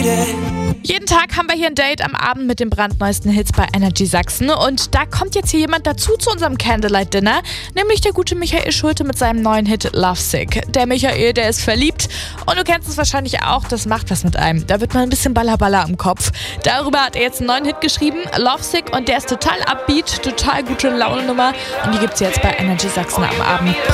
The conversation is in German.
Jeden Tag haben wir hier ein Date am Abend mit den brandneuesten Hits bei Energy Sachsen. Und da kommt jetzt hier jemand dazu zu unserem Candlelight Dinner, nämlich der gute Michael Schulte mit seinem neuen Hit Lovesick. Der Michael, der ist verliebt und du kennst es wahrscheinlich auch, das macht was mit einem. Da wird man ein bisschen Balla im Kopf. Darüber hat er jetzt einen neuen Hit geschrieben, Lovesick, und der ist total upbeat, total gute Laune-Nummer, und die gibt's jetzt bei Energy Sachsen am Abend.